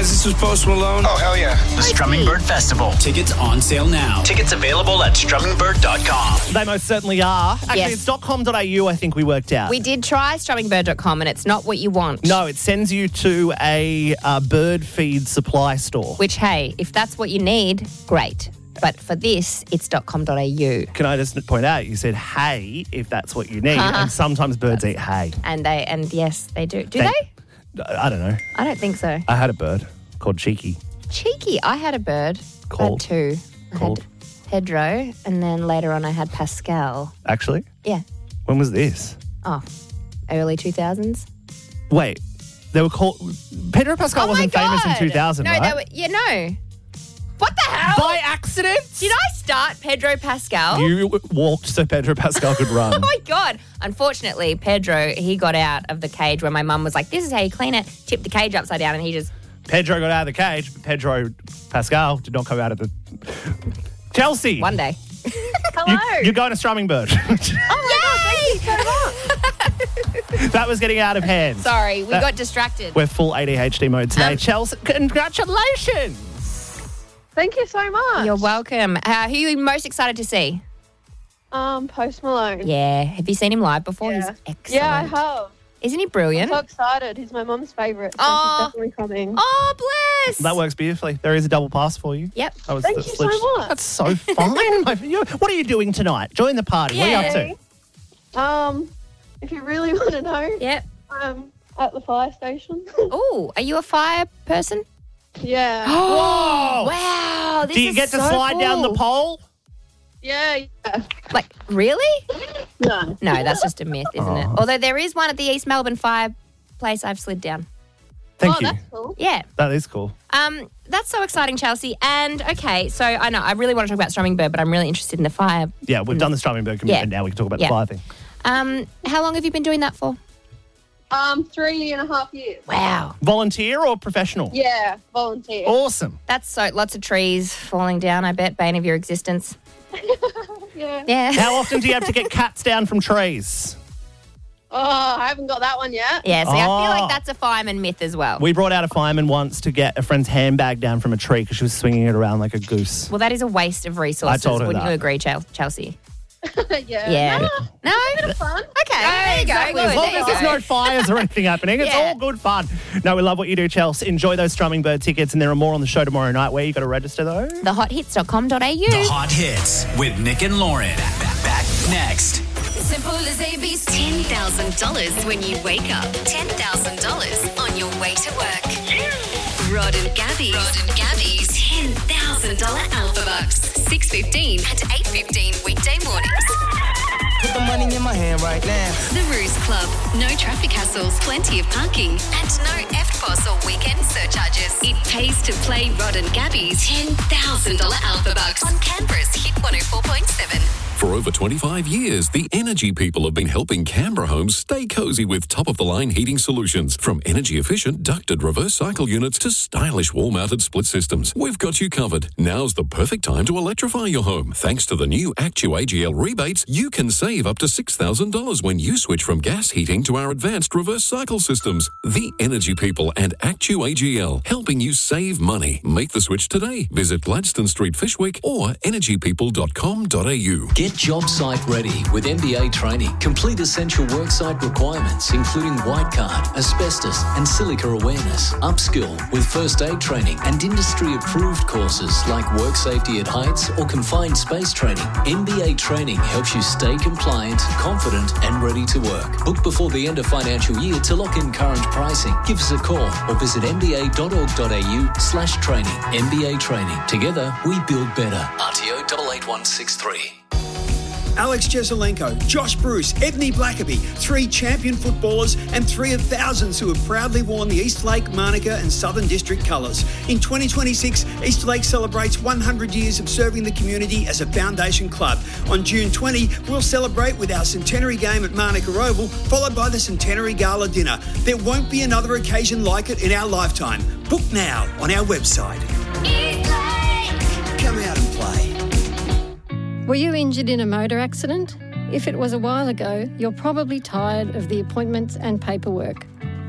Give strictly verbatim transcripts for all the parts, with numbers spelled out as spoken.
guys, this is Post Malone. Oh, hell yeah. The Strumming Bird Festival. Tickets on sale now. Tickets available at strumming bird dot com. They most certainly are. Actually, Yes. it's .com.au I think we worked out. We did try strumming bird dot com and it's not what you want. No, it sends you to a uh, bird feed supply store. Which, hey, if that's what you need, great. But for this, it's .com.au. Can I just point out, you said hay if that's what you need, and sometimes birds eat hay. And they, and yes, they do. Do They- they? I don't know. I don't think so. I had a bird called Cheeky. Cheeky. I had a bird. Called? I had two. I Called? had Pedro, and then later on I had Pascal. Actually? Yeah. When was this? Oh, early two thousands. Wait, they were called... Pedro Pascal Oh my wasn't famous in God. two thousand, no, right? they were, yeah, no. What the hell? By accident? Did I start Pedro Pascal? You w- walked so Pedro Pascal could run. Oh my God. Unfortunately, Pedro, he got out of the cage where my mum was like, this is how you clean it. Tipped the cage upside down and he just... Pedro got out of the cage, but Pedro Pascal did not come out of the... Chelsea. One day. You, you're going to Strumming Bird. Oh, my God. Thank you so much. That was getting out of hand. Sorry, we That- got distracted. We're full A D H D mode today. Um, Chelsea, congratulations. Thank you so much. You're welcome. Uh, who are you most excited to see? Um, Post Malone. Yeah. Have you seen him live before? Yeah. He's excellent. Yeah, I have. Isn't he I'm brilliant? so excited. He's my mum's favourite. So Oh. he's definitely coming. Oh, bless. That works beautifully. There is a double pass for you. Yep. That was Thank the you so sledge- much. That's so fine. my- you- What are you doing tonight? Join the party. What are you up to? Um, if you really want to know, Yep. I'm at the fire station. Oh, are you a fire person? yeah. Whoa! Wow. This Do you is get to so slide down the cool. pole? Yeah, yeah. Like, really? No. No, that's just a myth, isn't it? Although there is one at the East Melbourne fireplace I've slid down. Thank oh, you. that's cool. Yeah. That is cool. Um, that's so exciting, Chelsea. And, okay, so I know, I really want to talk about Strumming Bird, but I'm really interested in the fire. Yeah, we've done the Strumming Bird commitment. Yeah. Now we can talk about Yeah. the fire thing. Um, how long have you been doing that for? Um, three and a half years. Wow. Volunteer or professional? Yeah, volunteer. Awesome. That's so, lots of trees falling down, I bet, bane of your existence. Yeah. Yeah. How often do you have to get cats down from trees? Oh, I haven't got that one yet. Yeah, see, I feel Oh. like that's a fireman myth as well. We brought out a fireman once to get a friend's handbag down from a tree because she was swinging it around like a goose. Well, that is a waste of resources. I told her Wouldn't that. you agree, Chel- Chelsea? yeah. Yeah. Nah, No? bit of fun. Okay, there you go. Exactly. Good. As long There as you there's go. no fires or anything happening, it's Yeah. all good fun. No, we love what you do, Chelsea. Enjoy those Strumming Bird tickets, and there are more on the show tomorrow night. Where you got to register, though? the hot hits dot com dot a u. The Hot Hits with Nick and Lauren. Back, back next. Simple as A B C. ten thousand dollars when you wake up. ten thousand dollars on your way to work. Rod and Gabby. Rod and Gabby's ten thousand dollars Alpha Bucks. six fifteen and eight fifteen weekday mornings. Put the money in my hand right now. The Ruse Club. No traffic hassles, plenty of parking, and no F P O S or weekend surcharges. It pays to play Rod and Gabby's ten thousand dollars Alpha Bucks on Canberra's Hit one oh four point seven. For over twenty-five years, the Energy People have been helping Canberra homes stay cozy with top-of-the-line heating solutions. From energy-efficient ducted reverse cycle units to stylish wall-mounted split systems, we've got you covered. Now's the perfect time to electrify your home. Thanks to the new Actu A G L rebates, you can save up to six thousand dollars when you switch from gas heating to our advanced reverse cycle systems. The Energy People and Actu A G L, helping you save money. Make the switch today. Visit Gladstone Street, Fishwick or energy people dot com dot a u. Get job site ready with M B A training. Complete essential worksite requirements, including white card, asbestos and silica awareness. Upskill with first aid training and industry-approved courses like work safety at heights or confined space training. M B A training helps you stay compliant, confident and ready to work. Book before the end of financial year to lock in current pricing. Give us a call or visit m b a dot org dot a u slash training. M B A training. Together we build better. R T O eight eight one six three. Alex Jeselenko, Josh Bruce, Ebony Blackaby, three champion footballers and three of thousands who have proudly worn the Eastlake, Manuka and Southern District colours. In twenty twenty-six, Eastlake celebrates one hundred years of serving the community as a foundation club. On June twentieth, we'll celebrate with our centenary game at Manuka Oval, followed by the centenary gala dinner. There won't be another occasion like it in our lifetime. Book now on our website. Come out and play. Were you injured in a motor accident? If it was a while ago, you're probably tired of the appointments and paperwork.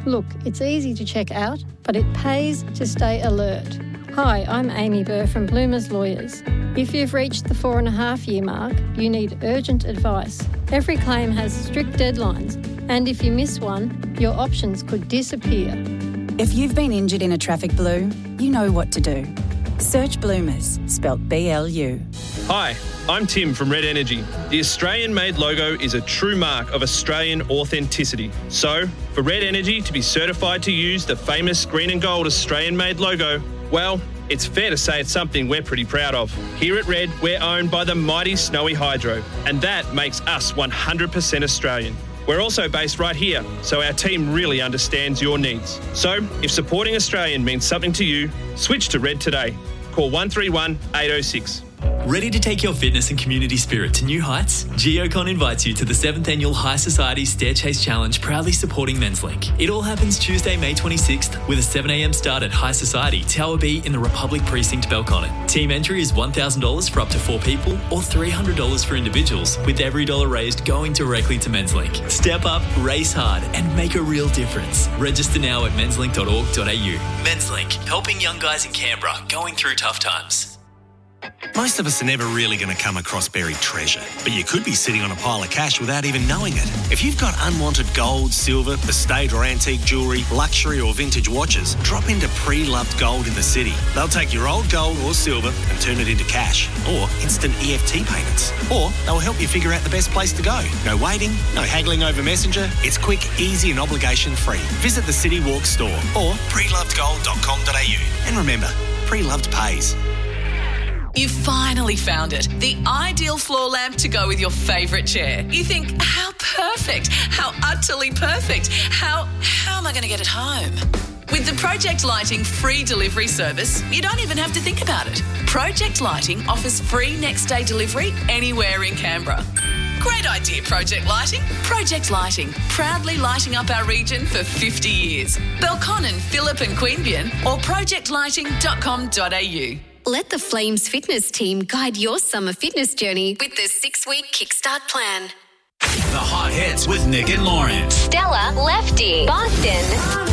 Look, it's easy to check out, but it pays to stay alert. Hi, I'm Amy Burr from Bloomers Lawyers. If you've reached the four and a half year mark, you need urgent advice. Every claim has strict deadlines, and if you miss one, your options could disappear. If you've been injured in a traffic blue, you know what to do. Search Bloomers, spelt B L U. Hi, I'm Tim from Red Energy. The Australian-made logo is a true mark of Australian authenticity. So, for Red Energy to be certified to use the famous green and gold Australian-made logo, well, it's fair to say it's something we're pretty proud of. Here at Red, we're owned by the mighty Snowy Hydro, and that makes us one hundred percent Australian. We're also based right here, so our team really understands your needs. So, if supporting Australian means something to you, switch to Red today. Call one three one, eight oh six. Ready to take your fitness and community spirit to new heights? Geocon invites you to the seventh Annual High Society Stair Chase Challenge, proudly supporting Men's Link. It all happens Tuesday, May twenty-sixth, with a seven a m start at High Society, Tower B in the Republic Precinct, Belconnen. Team entry is one thousand dollars for up to four people or three hundred dollars for individuals, with every dollar raised going directly to Men's Link. Step up, race hard, and make a real difference. Register now at men's link dot org dot a u. Men's Link, helping young guys in Canberra going through tough times. Most of us are never really going to come across buried treasure, but you could be sitting on a pile of cash without even knowing it. If you've got unwanted gold, silver, estate or antique jewellery, luxury or vintage watches, drop into Pre-Loved Gold in the city. They'll take your old gold or silver and turn it into cash or instant E F T payments. Or they'll help you figure out the best place to go. No waiting, no haggling over Messenger. It's quick, easy and obligation free. Visit the City Walk store or pre loved gold dot com dot a u. And remember, Pre-Loved pays. You finally found it. The ideal floor lamp to go with your favourite chair. You think, how perfect, how utterly perfect, how, how am I going to get it home? With the Project Lighting free delivery service, you don't even have to think about it. Project Lighting offers free next day delivery anywhere in Canberra. Great idea, Project Lighting. Project Lighting, proudly lighting up our region for fifty years. Belconnen, Phillip and Queanbeyan or project lighting dot com dot a u. Let the Flames Fitness team guide your summer fitness journey with the six-week Kickstart Plan. The hot hits with Nick and Lauren. Stella, Lefty, Boston.